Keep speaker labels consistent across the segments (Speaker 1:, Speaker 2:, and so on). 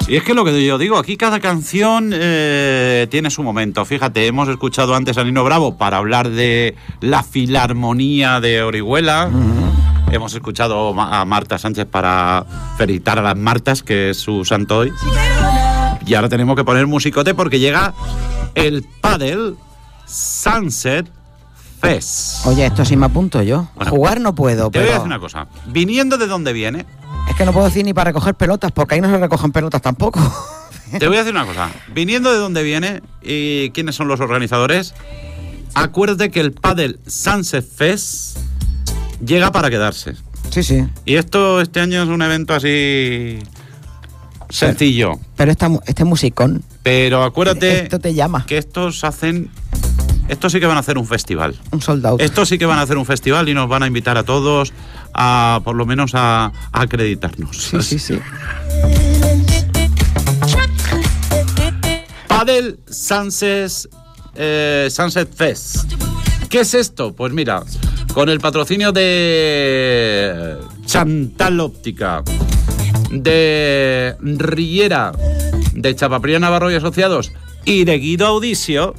Speaker 1: Y es que lo que yo digo, aquí cada canción tiene su momento. Fíjate, hemos escuchado antes a Nino Bravo para hablar de la Filarmonía de Orihuela. Hemos escuchado a Marta Sánchez para felicitar a las Martas, que es su santo hoy. Y ahora tenemos que poner musicote porque llega el Padel Sunset Fest.
Speaker 2: Oye, esto sí me apunto yo.
Speaker 1: Bueno,
Speaker 2: jugar no puedo,
Speaker 1: te
Speaker 2: pero...
Speaker 1: voy a decir una cosa. Viniendo de donde viene...
Speaker 2: Es que no puedo decir ni para recoger pelotas, porque ahí no se recogen pelotas tampoco.
Speaker 1: Te voy a decir una cosa. Viniendo de donde viene y quiénes son los organizadores, acuérdate que el Padel Sunset Fest llega para quedarse.
Speaker 2: Sí, sí.
Speaker 1: Y esto este año es un evento así sencillo.
Speaker 2: Pero este musicón...
Speaker 1: Pero acuérdate
Speaker 2: Esto te llama.
Speaker 1: que estos sí que van a hacer un festival.
Speaker 2: Un sold out.
Speaker 1: Estos sí que van a hacer un festival y nos van a invitar a todos a, por lo menos, a acreditarnos.
Speaker 2: Sí, sí, sí.
Speaker 1: Padel Sunset Fest. ¿Qué es esto? Pues mira, con el patrocinio de Chantal Óptica, de Riera, de Chapaprilla Navarro y Asociados y de Guido Audicio,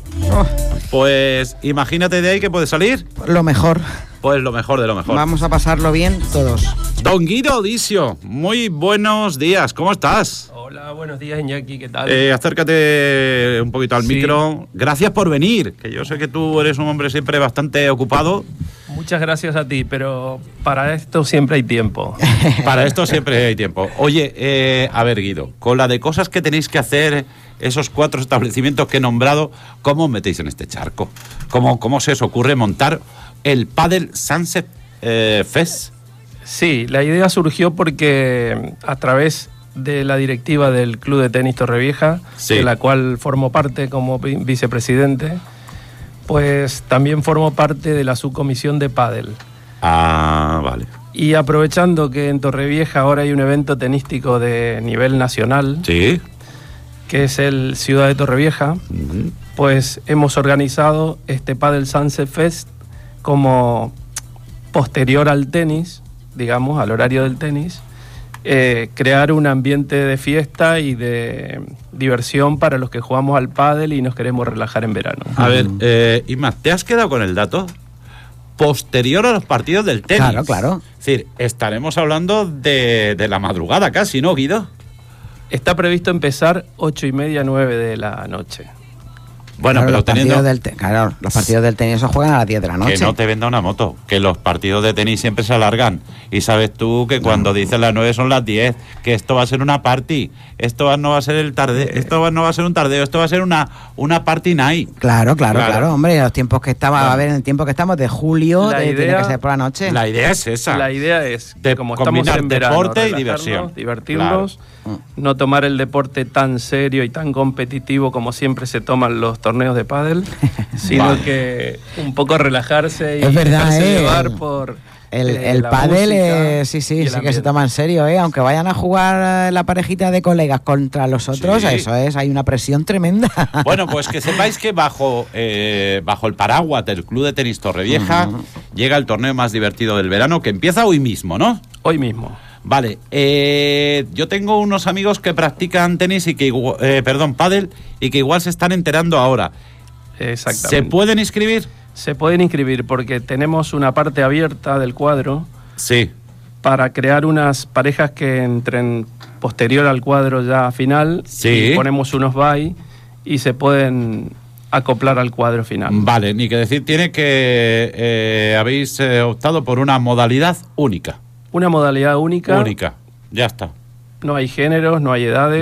Speaker 1: pues imagínate de ahí que puede salir.
Speaker 2: Lo mejor.
Speaker 1: Pues lo mejor de lo mejor.
Speaker 2: Vamos a pasarlo bien todos.
Speaker 1: Don Guido Audicio, muy buenos días, ¿cómo estás?
Speaker 3: Hola, buenos días, Iñaki, ¿qué tal?
Speaker 1: Acércate un poquito al
Speaker 3: Sí.
Speaker 1: micro. Gracias por venir, que yo sé que tú eres un hombre siempre bastante ocupado.
Speaker 3: Muchas gracias a ti, pero para esto siempre hay tiempo.
Speaker 1: Para esto siempre hay tiempo. Oye, a ver, Guido, con la de cosas que tenéis que hacer, esos 4 establecimientos que he nombrado, ¿cómo os metéis en este charco? ¿Cómo se os ocurre montar el Padel Sunset Fest?
Speaker 3: Sí, la idea surgió porque a través de la directiva del Club de Tenis Torrevieja,
Speaker 1: Sí.
Speaker 3: de la cual formo parte como vicepresidente, pues también formo parte de la subcomisión de pádel.
Speaker 1: Ah, vale.
Speaker 3: Y aprovechando que en Torrevieja ahora hay un evento tenístico de nivel nacional,
Speaker 1: Sí.
Speaker 3: que es el Ciudad de Torrevieja,
Speaker 1: Ujú.
Speaker 3: pues hemos organizado este Padel Sunset Fest como posterior al tenis, digamos, al horario del tenis, crear un ambiente de fiesta y de diversión para los que jugamos al pádel y nos queremos relajar en verano.
Speaker 1: A ver, Isma, ¿te has quedado con el dato? Posterior a los partidos del tenis.
Speaker 2: Claro, claro.
Speaker 1: Es decir, estaremos hablando de la madrugada casi, ¿no, Guido?
Speaker 3: Está previsto empezar 8:30, 9 de la noche.
Speaker 1: Bueno,
Speaker 2: Claro,
Speaker 1: pero
Speaker 2: los
Speaker 1: teniendo...
Speaker 2: los partidos del tenis se juegan a las 10 de la noche.
Speaker 1: Que no te venda una moto, que los partidos de tenis siempre se alargan. Y sabes tú que cuando dicen las 9 son las 10, que esto va a ser una party, esto no va a ser el tarde, esto no va a ser un tardeo, esto va a ser una party night.
Speaker 2: Claro,
Speaker 1: Claro.
Speaker 2: hombre, los tiempos que estamos,
Speaker 1: Claro.
Speaker 2: a ver, en el tiempo que estamos de julio,
Speaker 3: La
Speaker 2: tiene
Speaker 3: idea-
Speaker 2: que ser por la noche.
Speaker 1: La idea es esa.
Speaker 3: La idea es,
Speaker 1: De
Speaker 3: como estamos
Speaker 1: combinar
Speaker 3: en verano,
Speaker 1: deporte y
Speaker 3: relajarnos,
Speaker 1: diversión.
Speaker 3: divertirnos, no tomar el deporte tan serio y tan competitivo como siempre se toman los torneos de pádel, sino
Speaker 1: Vale.
Speaker 3: que un poco relajarse y
Speaker 2: Es verdad,
Speaker 3: dejarse llevar por
Speaker 2: El
Speaker 3: la
Speaker 2: pádel,
Speaker 3: música
Speaker 2: sí,
Speaker 3: y
Speaker 2: sí
Speaker 3: el
Speaker 2: que se
Speaker 3: ambiente.
Speaker 2: toma en serio, aunque vayan a jugar la parejita de colegas contra los otros,
Speaker 1: Sí.
Speaker 2: eso es, hay una presión tremenda.
Speaker 1: Bueno, pues que sepáis que bajo el paraguas del Club de Tenis Torrevieja llega el torneo más divertido del verano, que empieza hoy mismo, ¿no?
Speaker 3: Hoy mismo.
Speaker 1: Vale, yo tengo unos amigos que practican tenis y que pádel, y que igual se están enterando ahora.
Speaker 3: Exactamente.
Speaker 1: ¿Se pueden inscribir?
Speaker 3: Se pueden inscribir porque tenemos una parte abierta del cuadro
Speaker 1: Sí.
Speaker 3: para crear unas parejas que entren posterior al cuadro ya final.
Speaker 1: Sí.
Speaker 3: Y ponemos unos bye y se pueden acoplar al cuadro final.
Speaker 1: Vale, ni que decir tiene que habéis optado por una modalidad única.
Speaker 3: Una modalidad única.
Speaker 1: Única, ya está.
Speaker 3: No hay géneros, no hay edades.